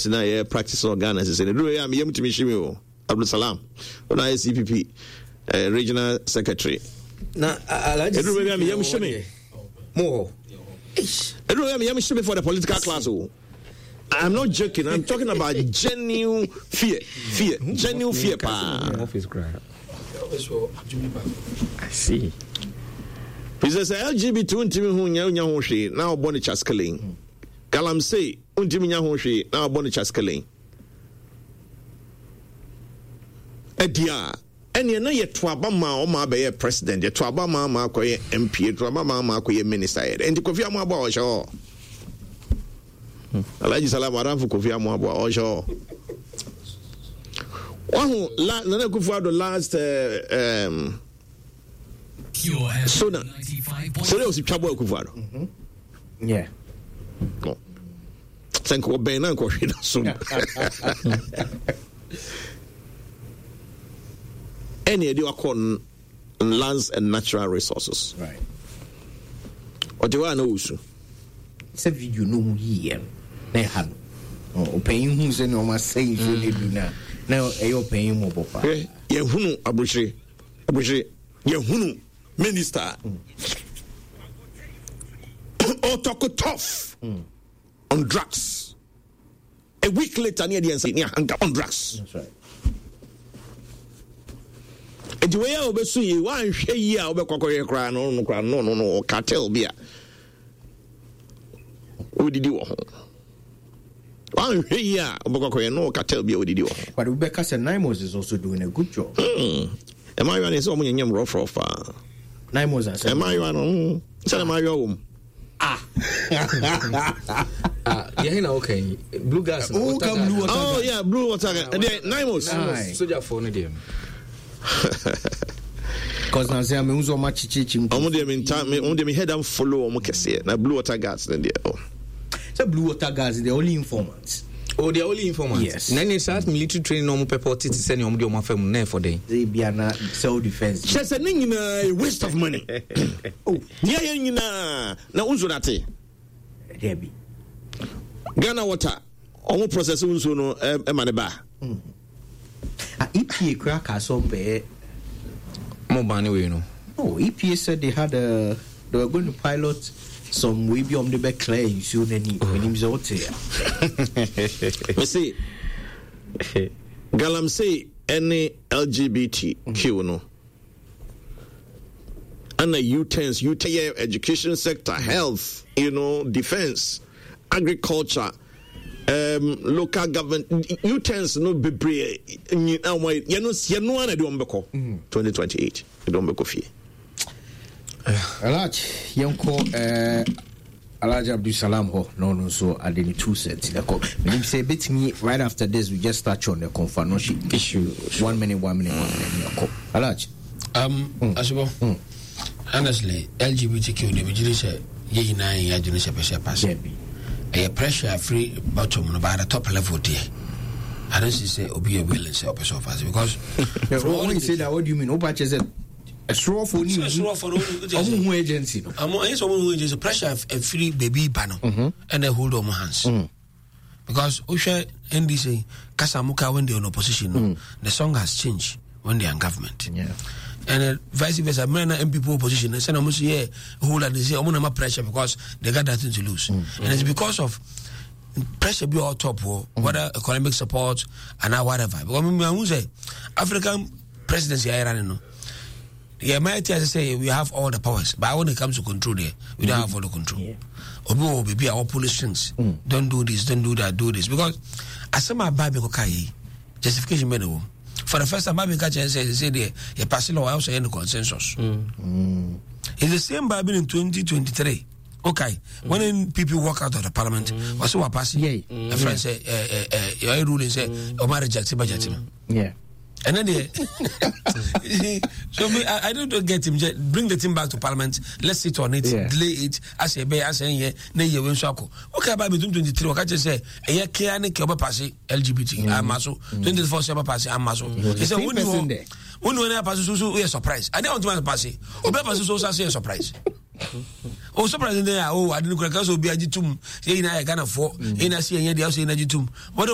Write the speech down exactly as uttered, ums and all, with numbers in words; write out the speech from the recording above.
policy na yeah practice on Ghana say do we am yam timi shimi o Abdul Salam on I C P P uh, regional secretary na alaji do we am yam shimi mo do we am yam shimi for the political class o. I'm not joking. I'm talking about genuine fear. Fear. Genuine fear. Office grant. I see. He says L G B T untimi hu nya nya ho hwe na obo ne chaskelen. Galam say untimi nya ho hwe na obo ne chaskelen. Edia ene na ye to aba ma o ma be ye president, ye to aba ma ma akoye M P, to aba ma ma akoye minister. Enti Kofi Amoabo o sho. Alaji Salam Aramfu Kofi Amoabo o sho. Wahu la na Kofi Ado last uh, um so now so there was trouble Kofi Ado. Yeah. No. Thank you ben na ko hwe na so. Any idea on lands and natural resources. Right. Or do I know usu? It's a video no here. They had oh paying who's in almost saying so they do now. Now ayo paying mo papa. Eh, ye hunu abushiri. Abushiri. Ye hunu minister. Otoko tough on drugs. A week later near the end say near on drugs. That's right. The way I obesu ye wan hwe yi a obekwakoye kra no no kra no no no cartel bia odidi wo ho wan hwe yi a obekwakoye no cartel bia odidi wo ho. But Rebecca said Naimos is also doing a good job. Mm. Am I one so munyem rough rough. Naimos and am I one say am I wo ah ah yeah na okay blue gas oh come blue water oh yeah blue water the Naimos soldier for no dem. Because now say I'm uzo ma chichichi. Omo de me time me omo de me head and follow omo kese na blue water gas then there. Oh. So blue water gas is the only informant. Oh, the only informant. Yes. Nine years military training no mo pepper titi send omo de omo fam na for day. They be na self defense. She say nyina waste of money. Oh, yeah yeah nyina na unzo nate. There be. Ghana water omo process unzo no e ma ne ba. Uh, E P A crack has some pay. More money, you know. Oh, E P A said they had a they were going to pilot some way beyond the back clay. You soon any when him out here. We see. Galam say any L G B T Q no. And the U-turns, U-turn education sector, health, you know, defense, agriculture. Um, local government U-turns no bebre you know you know you know na do mbeko twenty twenty-eight do mbeko fie Alaj yanko eh Alaj Abdul Salam ho no no so adeni two cents the call when say bit me right after this we just touch on the conference issue one minute one minute one minute Alaj um mm. Asibo mm. honestly L G B T Q de bijiri say ye na ya junu se pese pass a pressure free bottom no by the top level there. I don't see say obi will say up so fast because when you say that what do you mean? Opa said a straw for you. A straw for no agency. No. I'm on some agency pressure a free baby panel and they hold on my hands. Mm. Because Osha N D C Kasamuka when they're in opposition, mm. the song has changed when they're in government. Yeah. And uh, vice versa, men and people opposition, they say, I'm yeah, hold on, they say, I'm under pressure because they got nothing to lose. Mm-hmm. And it's because of pressure be all top, or mm-hmm. whether economic support and whatever. Because I mean, say, African presidency, I don't know. Yeah, my idea is say we have all the powers, but when it comes to control, there, we don't mm-hmm. have all the control. Yeah. Or maybe our police strings, mm. don't do this, don't do that, do this. Because as some are bad, justification made a for the first time, I've been catching and say, say, the passing law also in the consensus. Mm. Mm. It's the same Bible in twenty twenty-three. Okay, mm. when people walk out of the parliament, mm. what's what passing? Yeah. Mm. A friend say, eh, eh, eh, your ruling say, oh, my reject, budget. Yeah. And then they, so me, I, I don't get him. Bring the thing back to parliament. Let's sit on it, yeah. delay it. I say, be, I say, yeah, nay, you win so. Okay, about between twenty-three, I just say, a year can I keep passing L G B T? I'm also twenty-four seven passing. I'm also. He said, when you when you pass, so we are surprised. I don't want to pass it. Obe pass, so say a surprise. Oh, surprising there. Oh, I didn't know because Obi ajitum. Say, I can't afford. In I see any other say in ajitum. What